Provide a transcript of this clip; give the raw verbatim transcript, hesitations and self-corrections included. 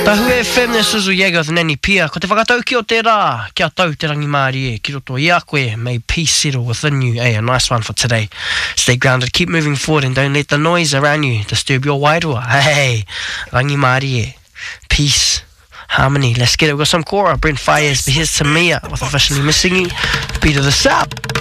Tahu F M ne Suzu Yeager with Nani Pia. Ko te whakatau ki o te rā, kia tau te rangi Māori e, ki roto i a koe, may peace settle within you. Hey, a nice one for today. Stay grounded, keep moving forward and don't let the noise around you disturb your wairua. Hey, rangi Māori e, peace, harmony. Let's get it. We've got some kora. Brent Fires, but here's Tamia with Officially Missing You. Beat of the South.